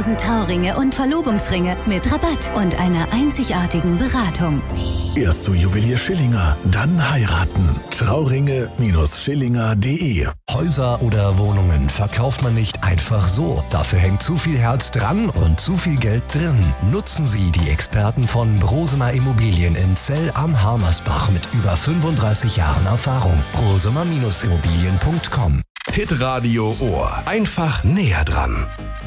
1000 Trauringe und Verlobungsringe mit Rabatt und einer einzigartigen Beratung. Erst zu Juwelier Schillinger, dann heiraten. Trauringe-Schillinger.de. Häuser oder Wohnungen verkauft man nicht einfach so. Dafür hängt zu viel Herz dran und zu viel Geld drin. Nutzen Sie die Experten von Brosemer Immobilien in Zell am Harmersbach mit über 35 Jahren Erfahrung. brosemer-immobilien.com. Hitradio Ohr. Einfach näher dran.